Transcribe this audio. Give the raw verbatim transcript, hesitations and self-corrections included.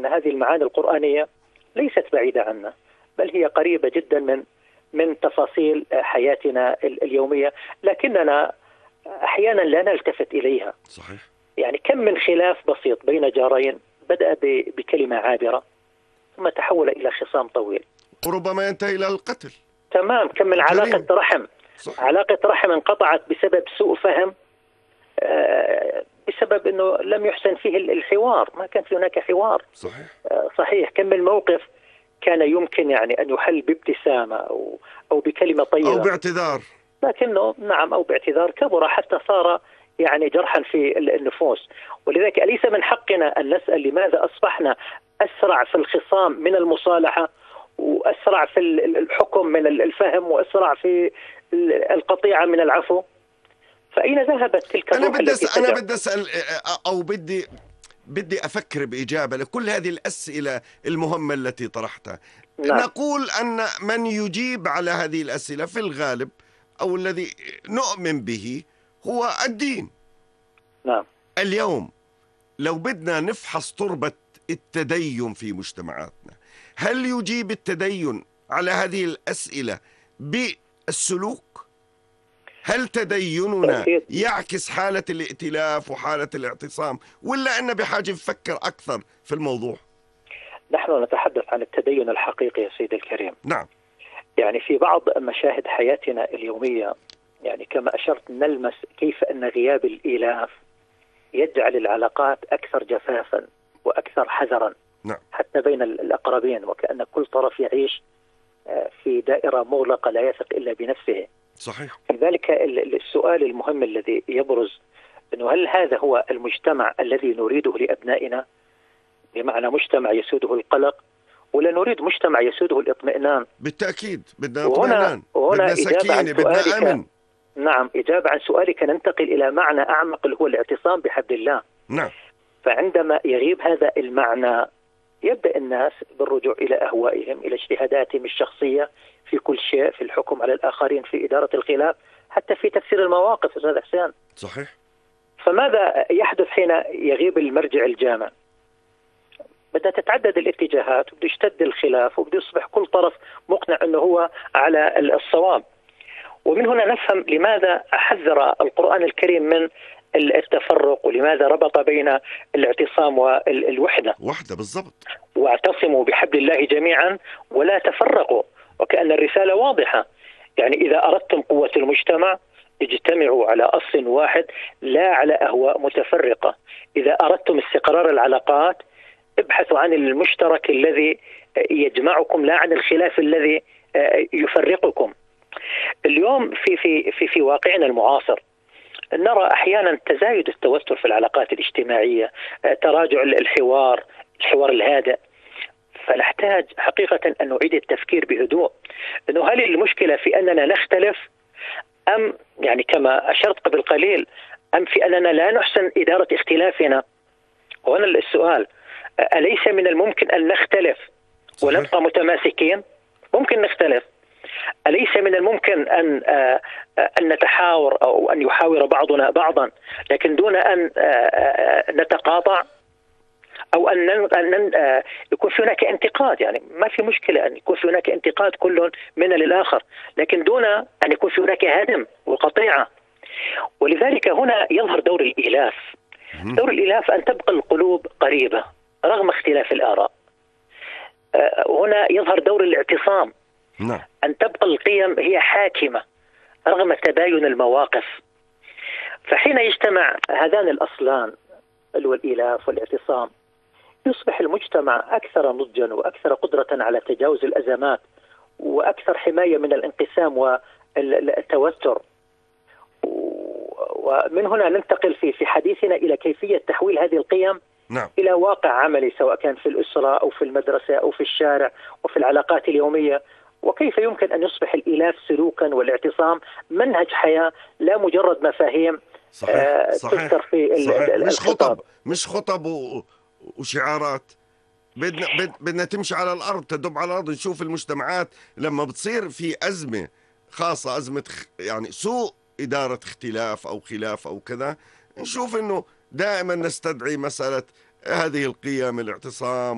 أن هذه المعاني القرآنية ليست بعيدة عنا، بل هي قريبة جدا من من تفاصيل حياتنا اليومية، لكننا أحيانا لا نلتفت إليها. صحيح. يعني كم من خلاف بسيط بين جارين بدأ بكلمة عابرة ثم تحول إلى خصام طويل وربما ينتهي إلى القتل. تمام. كم من كريم. علاقة رحم صحيح. علاقة رحم انقطعت بسبب سوء فهم، بسبب أنه لم يحسن فيه الحوار، ما كان في هناك حوار. صحيح. صحيح. كم من موقف كان يمكن يعني أن يحل بابتسامة أو أو بكلمة طيبة أو باعتذار، لكنه نعم أو باعتذار كبر حتى صار يعني جرحا في النفوس. ولذلك أليس من حقنا أن نسأل لماذا أصبحنا أسرع في الخصام من المصالحة، وأسرع في الحكم من الفهم، وأسرع في القطيعة من العفو؟ فأين ذهبت تلك أنا الروح بدي التي أنا تجع... بدي أسأل أو بدي بدي أفكر بإجابة لكل هذه الأسئلة المهمة التي طرحتها. نعم. نقول أن من يجيب على هذه الأسئلة في الغالب أو الذي نؤمن به هو الدين. نعم. اليوم لو بدنا نفحص تربة التدين في مجتمعاتنا، هل يجيب التدين على هذه الأسئلة بالسلوك؟ هل تديننا يعكس حالة الائتلاف وحالة الاعتصام، ولا أننا بحاجة نفكر أكثر في الموضوع؟ نحن نتحدث عن التدين الحقيقي يا سيدي الكريم. نعم. يعني في بعض مشاهد حياتنا اليومية، يعني كما أشرت، نلمس كيف أن غياب الإيلاف يجعل العلاقات أكثر جفافا وأكثر حذرا. نعم. حتى بين الأقربين، وكأن كل طرف يعيش في دائرة مغلقة لا يثق إلا بنفسه. صحيح. لذلك السؤال المهم الذي يبرز أنه هل هذا هو المجتمع الذي نريده لأبنائنا، بمعنى مجتمع يسوده القلق، ولا نريد مجتمع يسوده الاطمئنان؟ بالتأكيد بدنا اطمئنان، بدنا سكينة، بدنا أمن. نعم. إجابة عن سؤالك ننتقل إلى معنى أعمق اللي هو الاعتصام بحبل الله. نعم. فعندما يغيب هذا المعنى يبدأ الناس بالرجوع إلى أهوائهم، إلى اجتهاداتهم الشخصية في كل شيء، في الحكم على الآخرين، في إدارة الخلاف، حتى في تفسير المواقف. أستاذ حسين، صحيح. فماذا يحدث حين يغيب المرجع الجامع؟ بدأ تتعدد الاتجاهات، وبده يشتد الخلاف، وبده يصبح كل طرف مقنع أنه هو على الصواب. ومن هنا نفهم لماذا حذر القرآن الكريم من التفرق، ولماذا ربط بين الاعتصام والوحدة. وحدة بالضبط. واعتصموا بحبل الله جميعا ولا تفرقوا، وكأن الرسالة واضحة. يعني إذا أردتم قوة المجتمع اجتمعوا على أصل واحد لا على أهواء متفرقة. إذا أردتم استقرار العلاقات ابحثوا عن المشترك الذي يجمعكم لا عن الخلاف الذي يفرقكم. اليوم في في في في واقعنا المعاصر نرى أحيانا تزايد التوتر في العلاقات الاجتماعية، تراجع الحوار الحوار الهادئ. فنحتاج حقيقة أن نعيد التفكير بهدوء، أنه هل المشكلة في أننا نختلف، أم يعني كما أشرت قبل قليل، أم في أننا لا نحسن إدارة اختلافنا؟ وهنا السؤال، أليس من الممكن أن نختلف ونبقى متماسكين؟ ممكن نختلف. أليس من الممكن أن أن نتحاور أو أن يحاور بعضنا بعضا لكن دون أن نتقاطع، أو أن أن يكون في هناك انتقاد؟ يعني ما في مشكلة أن يكون في هناك انتقاد كل منا للآخر، لكن دون أن يكون في هناك هدم وقطيعة. ولذلك هنا يظهر دور الإيلاف. دور الإيلاف أن تبقى القلوب قريبة رغم اختلاف الآراء. هنا يظهر دور الاعتصام. نعم. أن تبقى القيم هي حاكمة رغم تباين المواقف. فحين يجتمع هذان الأصلان اللي هو الإيلاف والاعتصام يصبح المجتمع أكثر نضجا وأكثر قدرة على تجاوز الأزمات، وأكثر حماية من الانقسام والتوتر. ومن هنا ننتقل في في حديثنا إلى كيفية تحويل هذه القيم نعم. إلى واقع عملي، سواء كان في الأسرة أو في المدرسة أو في الشارع وفي العلاقات اليومية. وكيف يمكن أن يصبح الإيلاف سلوكا والاعتصام منهج حياة لا مجرد مفاهيم. صحيح. آه صحيح. تذكر في صحيح. مش الخطاب. خطب مش خطب و... وشعارات. بدنا بدنا تمشي على الأرض، تدب على الأرض. نشوف المجتمعات لما بتصير في أزمة خاصة، أزمة يعني سوء إدارة اختلاف أو خلاف أو كذا، نشوف إنه دائما نستدعي مسألة هذه القيم، الاعتصام